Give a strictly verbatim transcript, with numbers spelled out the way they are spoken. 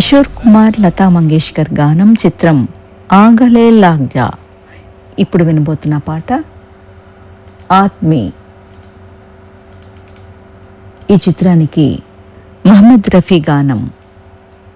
కిషోర్ కుమార్, లతా మంగేష్కర్ గానం. చిత్రం ఆగలే లాగ్జా. ఇప్పుడు వినబోతున్న పాట ఆత్మీ. ఈ చిత్రానికి మహమ్మద్ రఫీ గానం.